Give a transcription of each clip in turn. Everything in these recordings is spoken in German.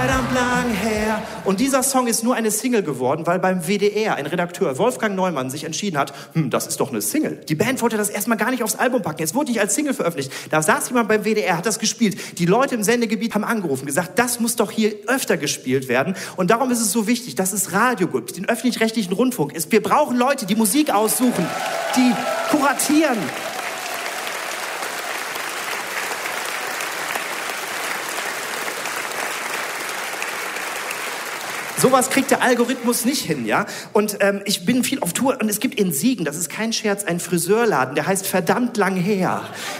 verdammt lang her. Und dieser Song ist nur eine Single geworden, weil beim WDR ein Redakteur, Wolfgang Neumann, sich entschieden hat, das ist doch eine Single. Die Band wollte das erstmal gar nicht aufs Album packen. Es wurde nicht als Single veröffentlicht. Da saß jemand beim WDR, hat das gespielt. Die Leute im Sendegebiet haben angerufen, gesagt, das muss doch hier öfter gespielt werden. Und darum ist es so wichtig, dass es Radio gibt, den öffentlich-rechtlichen Rundfunk ist. Wir brauchen Leute, die Musik aussuchen, die kuratieren. Sowas kriegt der Algorithmus nicht hin, ja? Und ich bin viel auf Tour und es gibt in Siegen, das ist kein Scherz, einen Friseurladen, der heißt verdammt lang her.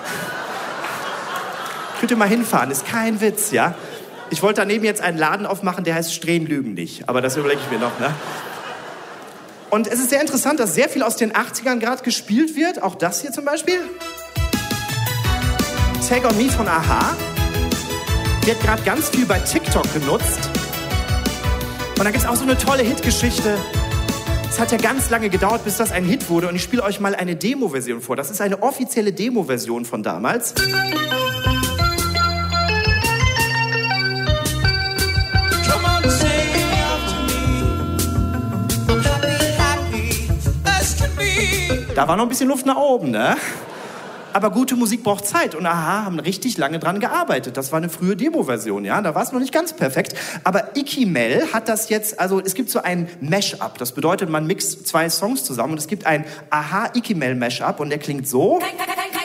Könnt ihr mal hinfahren, ist kein Witz, ja? Ich wollte daneben jetzt einen Laden aufmachen, der heißt Strähnen lügen nicht, aber das überlege ich mir noch, ne? Und es ist sehr interessant, dass sehr viel aus den 80ern gerade gespielt wird, auch das hier zum Beispiel. Take On Me von a-ha wird gerade ganz viel bei TikTok genutzt. Und dann gibt es auch so eine tolle Hitgeschichte. Es hat ja ganz lange gedauert, bis das ein Hit wurde. Und ich spiele euch mal eine Demo-Version vor. Das ist eine offizielle Demo-Version von damals. Da war noch ein bisschen Luft nach oben, ne? Aber gute Musik braucht Zeit und a-ha haben richtig lange dran gearbeitet. Das war eine frühe Demo-Version, ja, da war es noch nicht ganz perfekt. Aber Icky Mel hat das jetzt, also es gibt so ein Mash-up. Das bedeutet, man mixt zwei Songs zusammen und es gibt ein a-ha Icky Mel Mash-up und der klingt so.